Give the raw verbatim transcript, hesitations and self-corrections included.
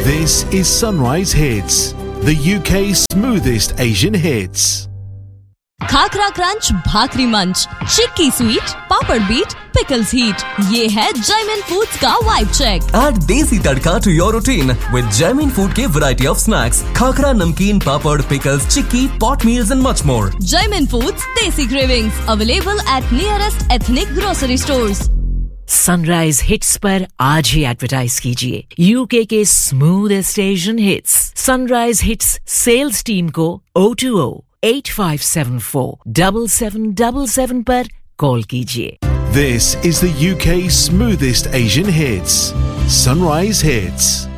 This is Sunrise Hits, the U K's smoothest Asian hits. Khakhra crunch, भाकरी मंच, चिक्की sweet, पापड़ beat, pickles heat. ये है Jaymin foods का vibe check. Add देसी तड़का to your routine with Jaimin Food के variety of snacks, khakhra, नमकीन, पापड़, pickles, chikki, pot meals and much more. Jaimin Foods Desi Cravings available at nearest ethnic grocery stores. Sunrise hits पर आज ही advertise कीजिए UK के smoothest Asian hits. Sunrise hits sales team को O two O eight five seven four seven seven seven seven पर call कीजिए. This is the U K's smoothest Asian hits. Sunrise Hits.